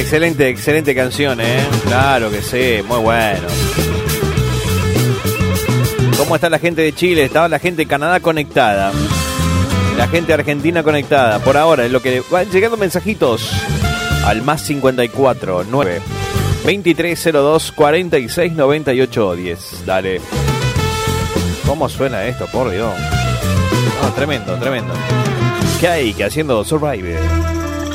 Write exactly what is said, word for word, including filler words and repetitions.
Excelente, excelente canción, ¿eh? Claro que sí, muy bueno. ¿Cómo está la gente de Chile? Estaba la gente de Canadá conectada. La gente de Argentina conectada. Por ahora, es lo que van llegando mensajitos al más cincuenta y cuatro nueve veintitrés cero dos cuarenta y seis noventa y ocho diez. Dale. ¿Cómo suena esto? Por Dios. No, tremendo, tremendo. ¿Qué hay que haciendo Survivor?